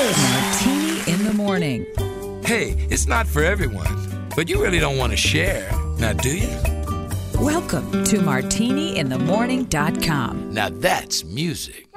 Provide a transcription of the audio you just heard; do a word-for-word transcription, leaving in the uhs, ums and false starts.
Martini in the Morning. Hey, it's not for everyone, but you really don't want to share, now do you? Welcome to martini in the morning dot com. Now that's music.